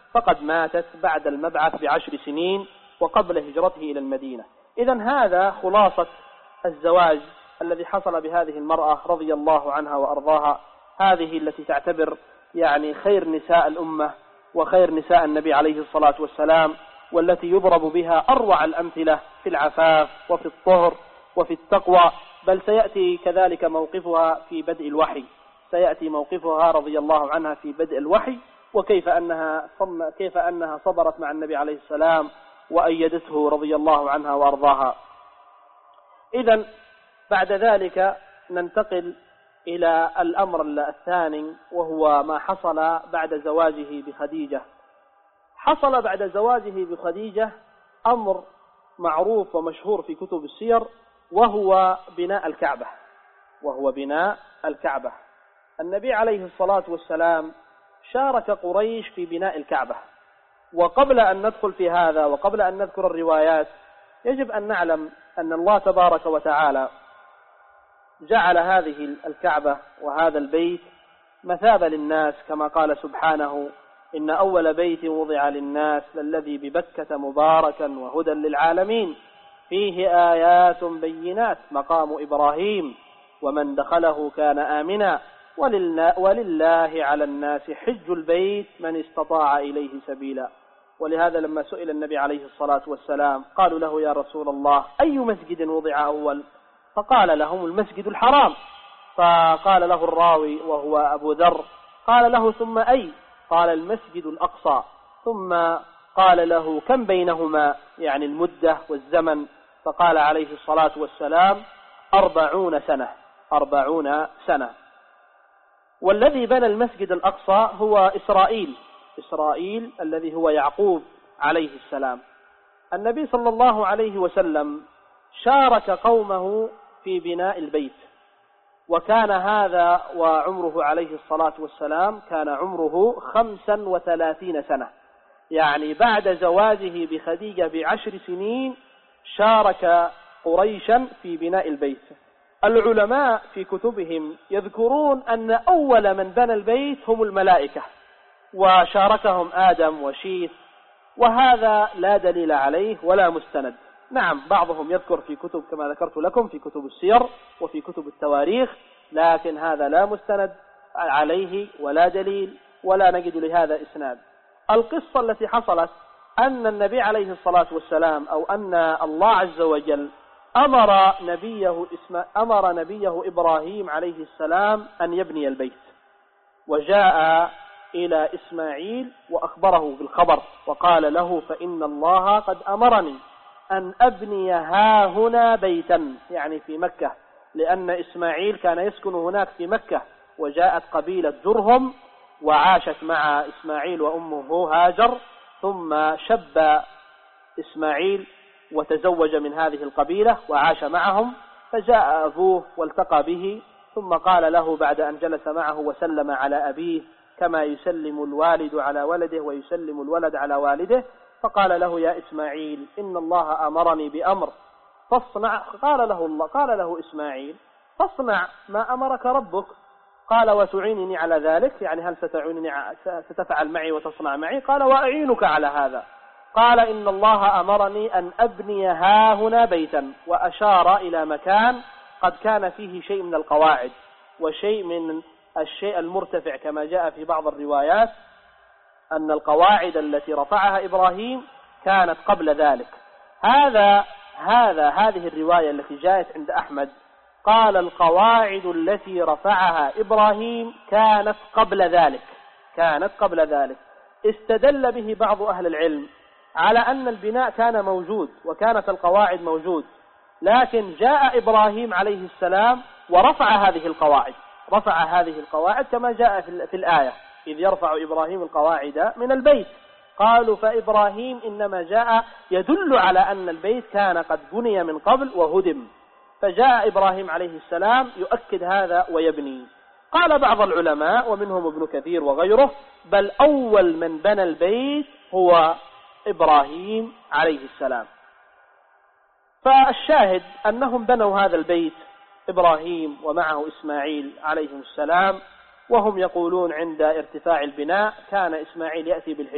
فقد ماتت بعد المبعث ب10 سنين وقبل هجرته إلى المدينة. إذن هذا خلاصة الزواج الذي حصل بهذه المرأة رضي الله عنها وأرضاها، هذه التي تعتبر يعني خير نساء الأمة وخير نساء النبي عليه الصلاة والسلام، والتي يضرب بها أروع الأمثلة في العفاف وفي الطهر وفي التقوى. بل سيأتي كذلك موقفها في بدء الوحي، سيأتي موقفها رضي الله عنها في بدء الوحي، وكيف أنها صبرت مع النبي عليه السلام وأيدته رضي الله عنها وأرضاها. إذن بعد ذلك ننتقل إلى الأمر الثاني، وهو ما حصل بعد زواجه بخديجة. حصل بعد زواجه بخديجة أمر معروف ومشهور في كتب السير، وهو بناء الكعبة. النبي عليه الصلاة والسلام شارك قريش في بناء الكعبة. وقبل أن ندخل في هذا وقبل أن نذكر الروايات، يجب أن نعلم أن الله تبارك وتعالى جعل هذه الكعبة وهذا البيت مثابة للناس، كما قال سبحانه: إن أول بيت وضع للناس للذي ببكة مباركا وهدى للعالمين فيه آيات بينات مقام إبراهيم ومن دخله كان آمنا ولله على الناس حج البيت من استطاع إليه سبيلا. ولهذا لما سئل النبي عليه الصلاة والسلام قالوا له: يا رسول الله، أي مسجد وضع أول؟ فقال لهم: المسجد الحرام. فقال له الراوي وهو أبو ذر: قال له: ثم أي؟ قال: المسجد الأقصى. ثم قال له: كم بينهما، يعني المدة والزمن؟ فقال عليه الصلاة والسلام: 40 سنة. والذي بنى المسجد الأقصى هو إسرائيل الذي هو يعقوب عليه السلام. النبي صلى الله عليه وسلم شارك قومه في بناء البيت، وكان هذا وعمره عليه الصلاة والسلام كان عمره 35 سنة، يعني بعد زواجه بخديجة ب10 سنين شارك قريشا في بناء البيت. العلماء في كتبهم يذكرون أن أول من بنى البيت هم الملائكة، وشاركهم آدم وشيث، وهذا لا دليل عليه ولا مستند. نعم، بعضهم يذكر في كتب كما ذكرت لكم في كتب السير وفي كتب التواريخ، لكن هذا لا مستند عليه ولا دليل ولا نجد لهذا إسناد. القصة التي حصلت أن النبي عليه الصلاة والسلام أو أن الله عز وجل أمر نبيه إبراهيم عليه السلام أن يبني البيت، وجاء إلى إسماعيل وأخبره بالخبر وقال له: فإن الله قد أمرني أن أبني هنا بيتا، يعني في مكة، لأن إسماعيل كان يسكن هناك في مكة، وجاءت قبيلة جرهم وعاشت مع إسماعيل وأمه هاجر، ثم شب إسماعيل وتزوج من هذه القبيلة وعاش معهم، فجاء أبوه والتقى به، ثم قال له بعد أن جلس معه وسلم على أبيه كما يسلم الوالد على ولده ويسلم الولد على والده، فقال له: يا إسماعيل، إن الله أمرني بأمر فاصنع. قال له إسماعيل: فاصنع ما أمرك ربك. قال: وتعينني على ذلك، يعني هل ستفعل معي وتصنع معي؟ قال: وأعينك على هذا. قال: إن الله أمرني أن أبني هنا بيتا، وأشار إلى مكان قد كان فيه شيء من القواعد وشيء من الشيء المرتفع، كما جاء في بعض الروايات أن القواعد التي رفعها إبراهيم كانت قبل ذلك. هذه الرواية التي جاءت عند أحمد قال: القواعد التي رفعها إبراهيم كانت قبل ذلك. استدل به بعض أهل العلم على أن البناء كان موجود وكانت القواعد موجود، لكن جاء إبراهيم عليه السلام ورفع هذه القواعد كما جاء في الآية: إذ يرفع إبراهيم القواعد من البيت. قالوا: فإبراهيم إنما جاء يدل على أن البيت كان قد بني من قبل وهدم، فجاء إبراهيم عليه السلام يؤكد هذا ويبني. قال بعض العلماء ومنهم ابن كثير وغيره: بل أول من بنى البيت هو إبراهيم عليه السلام. فالشاهد أنهم بنوا هذا البيت، إبراهيم ومعه إسماعيل عليهم السلام، وهم يقولون عند ارتفاع البناء كان إسماعيل يأتي بالحجارة